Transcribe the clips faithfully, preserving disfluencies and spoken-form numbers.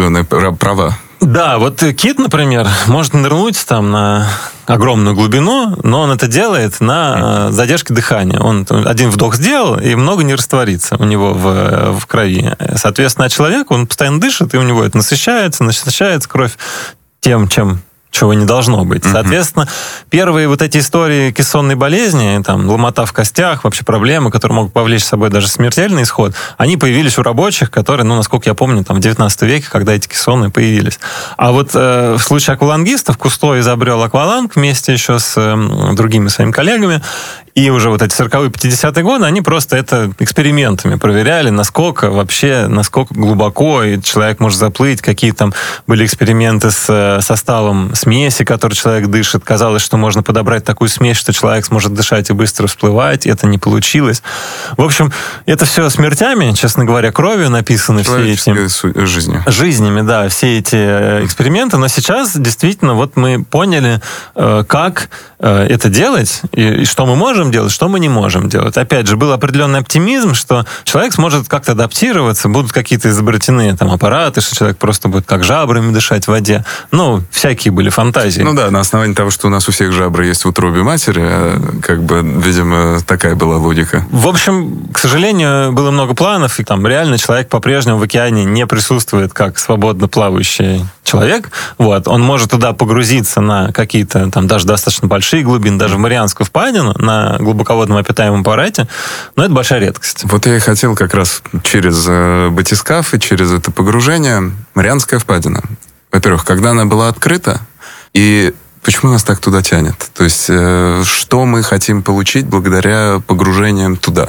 определенные права. Да, вот кит, например, может нырнуть там на огромную глубину, но он это делает на задержке дыхания. Он один вдох сделал, и много не растворится у него в, в крови. Соответственно, человек, он постоянно дышит, и у него это насыщается, насыщается кровь тем, чем... чего не должно быть. Соответственно, uh-huh. первые вот эти истории кессонной болезни, там, ломота в костях, вообще проблемы, которые могут повлечь с собой даже смертельный исход, они появились у рабочих, которые, ну, насколько я помню, там, в девятнадцатом веке, когда эти кессоны появились. А вот э, в случае аквалангистов Кусто изобрел акваланг вместе еще с э, другими своими коллегами, и уже вот эти сороковые-пятидесятые годы, они просто это экспериментами проверяли, насколько вообще, насколько глубоко и человек может заплыть, какие там были эксперименты с составом смеси, который человек дышит. Казалось, что можно подобрать такую смесь, что человек сможет дышать и быстро всплывать. Это не получилось. В общем, это все смертями, честно говоря, кровью написаны все эти... жизнью. Жизнями, да, все эти эксперименты. Но сейчас действительно вот мы поняли, как это делать и что мы можем делать, что мы не можем делать. Опять же, был определенный оптимизм, что человек сможет как-то адаптироваться, будут какие-то изобретены там аппараты, что человек просто будет как жабрами дышать в воде. Ну, всякие были фантазии. Ну да, на основании того, что у нас у всех жабры есть в утробе матери, как бы, видимо, такая была логика. В общем, к сожалению, было много планов, и там реально человек по-прежнему в океане не присутствует как свободно плавающий человек. Вот. Он может туда погрузиться на какие-то там даже достаточно большие глубины, даже в Марианскую впадину, на глубоководном обитаемом аппарате, но это большая редкость. Вот я и хотел как раз через батискаф и через это погружение. Марианская впадина. Во-первых, когда она была открыта, и почему нас так туда тянет? То есть, что мы хотим получить благодаря погружениям туда?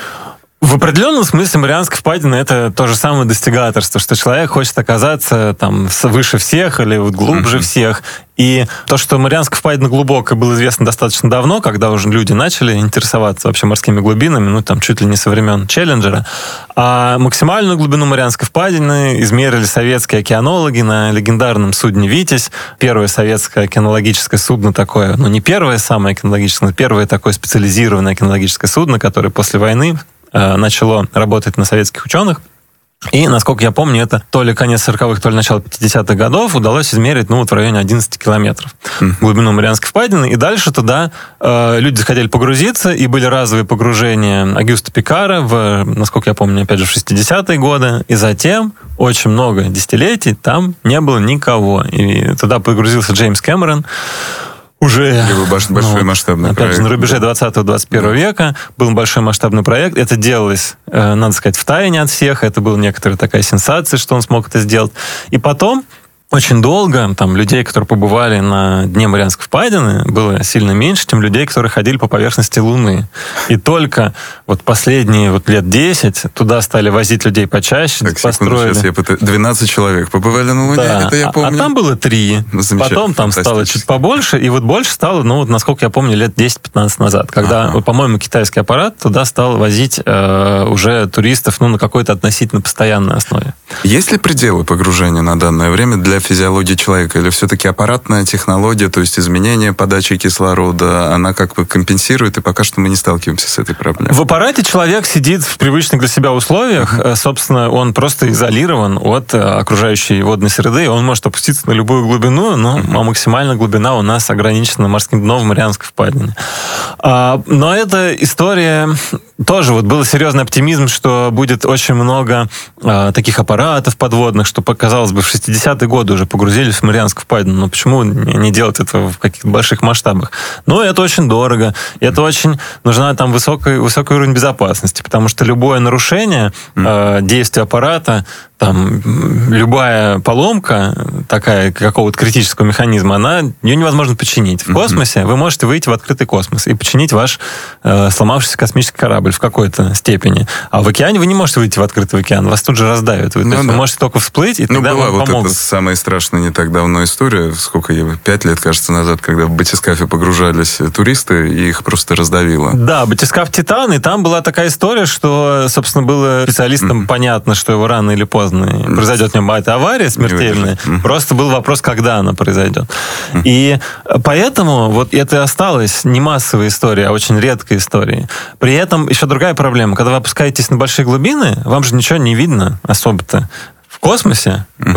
В определенном смысле Марианская впадина — это то же самое достигаторство, что человек хочет оказаться там выше всех или вот глубже mm-hmm. всех. И то, что Марианская впадина глубокая, было известно достаточно давно, когда уже люди начали интересоваться вообще морскими глубинами, ну, там, чуть ли не со времен Челленджера. А максимальную глубину Марианской впадины измерили советские океанологи на легендарном судне «Витязь». Первое советское океанологическое судно такое, ну, не первое самое океанологическое, но первое такое специализированное океанологическое судно, которое после войны начало работать на советских ученых. И, насколько я помню, это то ли конец сороковых, то ли начало пятидесятых годов удалось измерить, ну, вот в районе одиннадцати километров mm-hmm. глубину Марианской впадины. И дальше туда э, люди захотели погрузиться, и были разовые погружения Агюста Пикара, в, насколько я помню, опять же, в шестидесятые годы. И затем очень много десятилетий там не было никого. И туда погрузился Джеймс Кэмерон. Уже большой ну, масштабный опять проект. же, на рубеже двадцатого-двадцать первого да. века был большой масштабный проект. Это делалось, э, надо сказать, втайне от всех. Это была некоторая такая сенсация, что он смог это сделать. И потом очень долго там людей, которые побывали на дне Марианской впадины, было сильно меньше, чем людей, которые ходили по поверхности Луны. И только вот последние вот лет десять туда стали возить людей почаще. Так, построили. Сейчас я пытаюсь... двенадцать человек побывали на Луне, да. это я помню. А, а там было три. Потом там стало чуть побольше, и вот больше стало, ну вот, насколько я помню, лет десять-пятнадцать назад, когда, ага. вот, по-моему, китайский аппарат туда стал возить э, уже туристов, ну, на какой-то относительно постоянной основе. Есть ли пределы погружения на данное время для физиологии человека? Или все-таки аппаратная технология, то есть изменение подачи кислорода, она как бы компенсирует, и пока что мы не сталкиваемся с этой проблемой? В аппарате человек сидит в привычных для себя условиях. Uh-huh. Собственно, он просто изолирован от окружающей водной среды. Он может опуститься на любую глубину, но uh-huh. максимальная глубина у нас ограничена морским дном в Марианской впадине. А, но эта история... Тоже вот был серьезный оптимизм, что будет очень много а, таких аппаратов подводных, что, казалось бы, в шестидесятые годы уже погрузились в Марианскую впадину. Но почему не делать это в каких-то больших масштабах? Ну, это очень дорого. И это очень... Нужна там высокий, высокий уровень безопасности, потому что любое нарушение а, действия аппарата, там, любая поломка такая какого-то критического механизма, она, ее невозможно починить. В космосе вы можете выйти в открытый космос и починить ваш э, сломавшийся космический корабль в какой-то степени. А в океане вы не можете выйти в открытый океан, вас тут же раздавят. Вы, ну, то есть да. вы можете только всплыть, и ну, тогда была вам вот помогут. Это самая страшная не так давно история, сколько ей, пять лет, кажется, назад, когда в батискафе погружались туристы, и их просто раздавило. Да, батискаф «Титан», и там была такая история, что, собственно, было специалистам mm-hmm. понятно, что его рано или поздно произойдет в нем эта авария смертельная. Mm-hmm. Просто был вопрос, когда она произойдет. Mm-hmm. И поэтому вот это осталось не массовой историей, а очень редкой историей. При этом еще другая проблема. Когда вы опускаетесь на большие глубины, вам же ничего не видно особо-то. В космосе